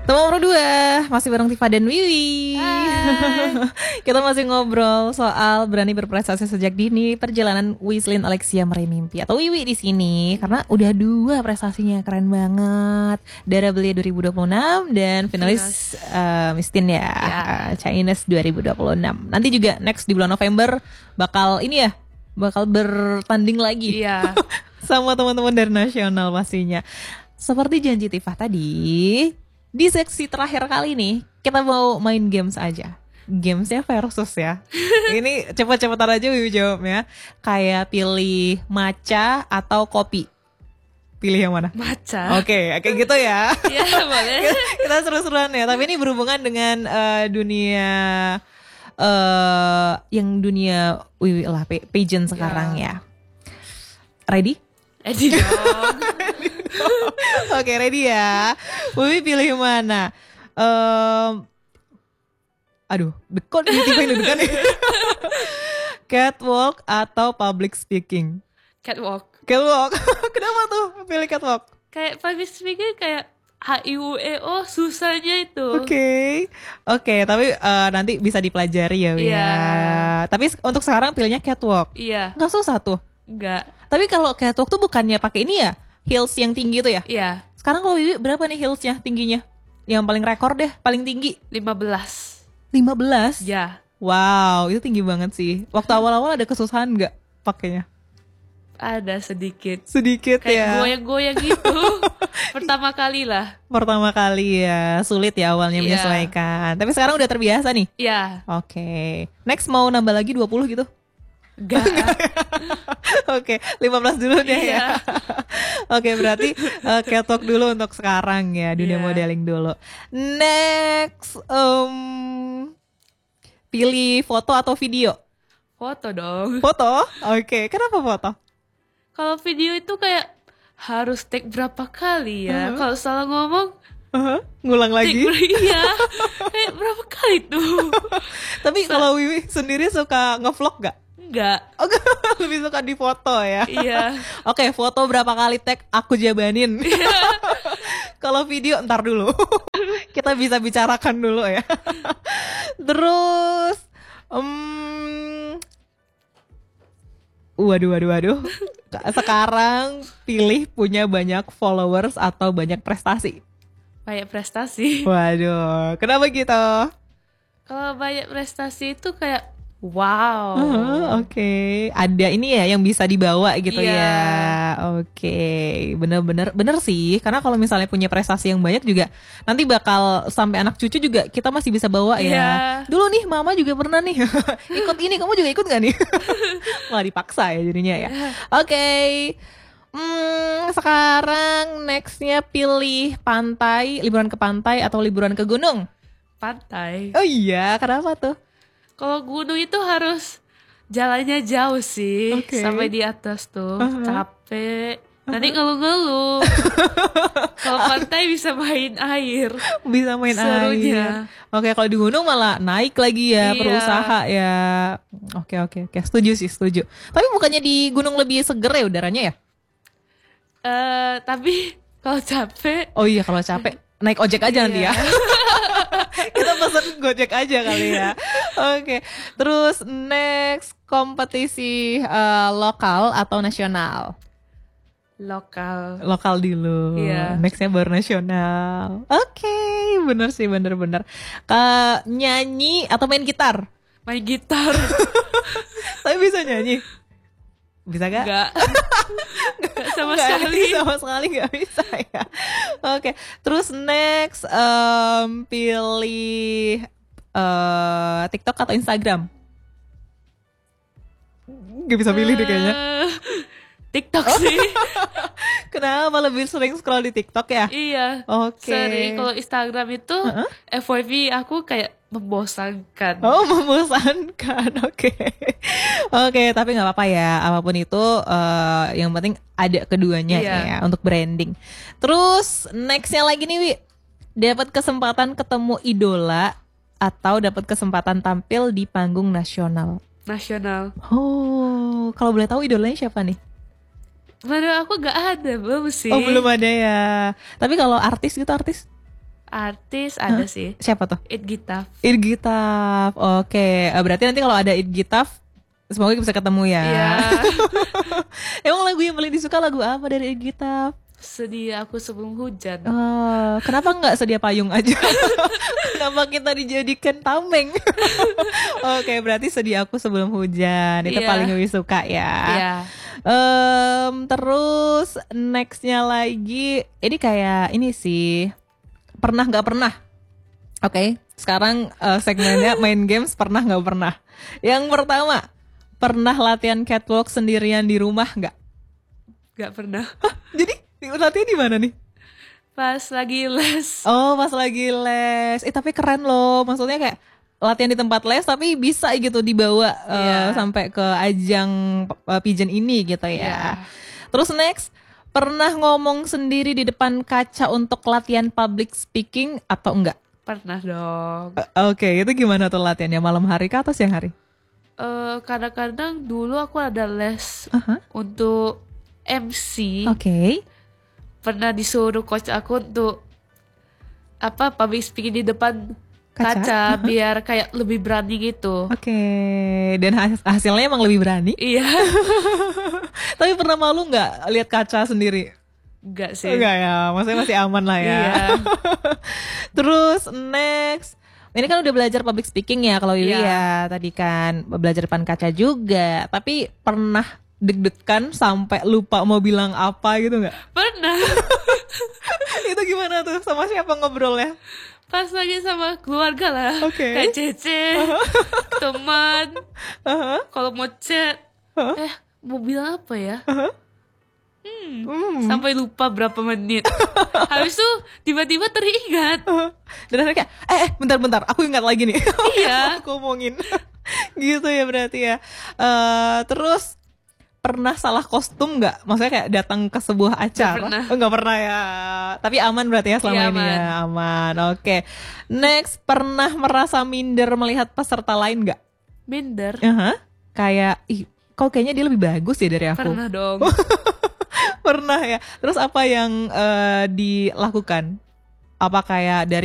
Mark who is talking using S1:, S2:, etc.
S1: Teman berdua masih bareng Tifa dan Wiwi. Kita masih ngobrol soal berani berprestasi sejak dini, perjalanan Wisslyn Alexia meraih mimpi atau Wiwi di sini karena udah 2 prestasinya keren banget. Dara Belia 2026 dan finalis Miss Teen ya, Chinese 2026. Nanti juga next di bulan November bakal bertanding lagi.
S2: Iya.
S1: Sama teman-teman dari nasional pastinya. Seperti janji Tifa tadi, di seksi terakhir kali nih kita mau main games aja. Gamesnya versus ya. Ini cepet-cepetan aja Wiwi jawabnya. Kayak pilih matcha atau kopi. Pilih yang mana?
S2: Matcha.
S1: Oke, kayak gitu ya.
S2: Iya boleh.
S1: Kita seru-seruan ya. Tapi ini berhubungan dengan dunia yang dunia Wiwi lah, pageant sekarang ya. Ready?
S2: Ready dong.
S1: Oke, ready ya. Wiwi pilih mana? Aduh, kok tiba-tiba deg-degan nih. Catwalk atau public speaking?
S2: Catwalk.
S1: Kenapa tuh pilih catwalk?
S2: Kayak public speaking kayak HIUEO susahnya itu.
S1: Oke, tapi nanti bisa dipelajari ya, Wiwi.
S2: Iya.
S1: Tapi untuk sekarang pilihnya catwalk.
S2: Iya.
S1: Nggak susah tuh.
S2: Enggak.
S1: Tapi kalau catwalk tuh bukannya pakai ini ya? Heels yang tinggi tuh ya?
S2: Iya.
S1: Sekarang kalau Wiwi berapa nih heelsnya tingginya? Yang paling rekor deh, paling tinggi
S2: 15.
S1: 15?
S2: Ya.
S1: Wow, itu tinggi banget sih. Waktu awal-awal ada kesusahan gak pakainya?
S2: Ada sedikit.
S1: Sedikit
S2: kayak
S1: ya.
S2: Kayak goyang-goyang gitu. Pertama kali
S1: ya, sulit ya awalnya menyesuaikan. Tapi sekarang udah terbiasa nih?
S2: Iya.
S1: Oke. Next mau nambah lagi 20 gitu?
S2: Enggak.
S1: Oke, 15 dulu deh ya.
S2: Iya.
S1: Oke, berarti catwalk dulu untuk sekarang ya, dunia modeling dulu. Next, pilih foto atau video?
S2: Foto dong.
S1: Foto? Oke, kenapa foto?
S2: Kalau video itu kayak harus take berapa kali ya? Kalau salah ngomong
S1: Ngulang lagi?
S2: Iya. Kayak berapa kali tuh?
S1: Tapi kalau Wiwi sendiri suka ngevlog gak?
S2: Enggak.
S1: Lebih suka di foto ya?
S2: Iya.
S1: Oke, foto berapa kali tag aku jabanin. Kalau video ntar dulu. Kita bisa bicarakan dulu ya. Terus Waduh. Sekarang pilih punya banyak followers atau banyak prestasi?
S2: Banyak prestasi.
S1: Waduh, kenapa gitu?
S2: Kalau banyak prestasi itu kayak wow.
S1: Oke. Ada ini ya yang bisa dibawa gitu ya. Oke. Bener sih. Karena kalau misalnya punya prestasi yang banyak juga nanti bakal sampai anak cucu juga kita masih bisa bawa ya. Dulu nih mama juga pernah nih ikut ini, kamu juga ikut gak nih? Malah dipaksa ya jadinya ya. Oke. Sekarang nextnya pilih pantai, liburan ke pantai atau liburan ke gunung?
S2: Pantai.
S1: Oh iya, kenapa tuh?
S2: Kalau gunung itu harus jalannya jauh sih, sampai di atas tuh, capek. Nanti ngeluh-ngeluh. Kalau pantai bisa main air.
S1: Bisa main
S2: serunya.
S1: Air. Oke, kalau di gunung malah naik lagi ya, berusaha ya. Oke. Setuju. Tapi bukannya di gunung lebih seger ya udaranya ya?
S2: Tapi kalau capek.
S1: Oh iya, kalau capek naik ojek aja nanti ya. Kita pesen Gojek aja kali ya. Oke. Terus next, kompetisi lokal atau nasional? Lokal dulu. Nextnya baru nasional. Oke, bener sih, bener. Nyanyi atau main gitar?
S2: Main gitar.
S1: Tapi bisa nyanyi? Bisa gak?
S2: Enggak sama sekali
S1: gak bisa ya. Oke. Terus next, pilih TikTok atau Instagram? Gak bisa pilih deh kayaknya.
S2: TikTok sih.
S1: Kenapa lebih sering scroll di TikTok ya?
S2: Iya.
S1: Oke.
S2: Sering. Kalau Instagram itu FYP aku kayak membosankan.
S1: Oh, membosankan. Oke. Tapi nggak apa-apa ya. Apapun itu, yang penting ada keduanya ya untuk branding. Terus nextnya lagi nih, Wi. Dapat kesempatan ketemu idola atau dapat kesempatan tampil di panggung nasional? Oh, kalau boleh tahu idolanya siapa nih?
S2: Menurut aku gak ada, belum sih.
S1: Oh, belum ada ya. Tapi kalau artis gitu, artis?
S2: Artis ada sih.
S1: Siapa tuh?
S2: It Gitaf.
S1: It Gitaf. Oke, berarti nanti kalau ada It Gitaf, semoga bisa ketemu ya.
S2: Iya.
S1: Emang lagu yang paling disuka lagu apa dari It Gitaf?
S2: Sedia Aku Sebelum Hujan.
S1: Kenapa nggak sedia payung aja? Kenapa kita dijadikan tameng? Oke, berarti Sedia Aku Sebelum Hujan itu paling lebih suka ya.
S2: Iya.
S1: Terus nextnya lagi, ini kayak ini sih, pernah nggak pernah. Oke, sekarang segmennya main games pernah nggak pernah. Yang pertama, pernah latihan catwalk sendirian di rumah nggak?
S2: Nggak pernah.
S1: Jadi latihan di mana nih?
S2: Pas lagi les.
S1: Oh, pas lagi les. Tapi keren loh. Maksudnya kayak latihan di tempat les tapi bisa gitu dibawa sampai ke ajang pageant ini gitu ya. Terus next, pernah ngomong sendiri di depan kaca untuk latihan public speaking atau enggak?
S2: Pernah dong.
S1: Oke, itu gimana tuh latihannya? Malam hari kah atau siang hari?
S2: Kadang-kadang dulu aku ada les untuk MC.
S1: Oke.
S2: Pernah disuruh coach aku untuk public speaking di depan kaca biar kayak lebih berani gitu.
S1: Oke. Dan hasilnya emang lebih berani?
S2: Iya.
S1: Tapi pernah malu nggak lihat kaca sendiri?
S2: Enggak sih.
S1: Enggak ya, maksudnya masih aman lah ya.
S2: Iya.
S1: Terus next, ini kan udah belajar public speaking ya kalau Wiwi ya. Tadi kan belajar depan kaca juga. Tapi pernah deg-degan sampai lupa mau bilang apa gitu nggak?
S2: Pernah.
S1: Itu gimana tuh? Sama siapa ngobrol ya?
S2: Pas lagi sama keluarga lah. Kayak Cece, teman. Kalau mau chat, mau bilang apa ya? Sampai lupa berapa menit. Habis itu tiba-tiba teringat.
S1: Dan akhirnya kayak bentar aku ingat lagi nih.
S2: Iya.
S1: Aku ngomongin. Gitu ya berarti ya. Terus pernah salah kostum nggak? Maksudnya kayak datang ke sebuah acara? Nggak pernah ya. Tapi aman berarti ya selama ini ya. Aman. Oke. Next, pernah merasa minder melihat peserta lain nggak?
S2: Minder?
S1: Kayak kok kayaknya dia lebih bagus ya dari aku.
S2: Pernah dong.
S1: Pernah ya. Terus apa yang dilakukan? Apa kayak dari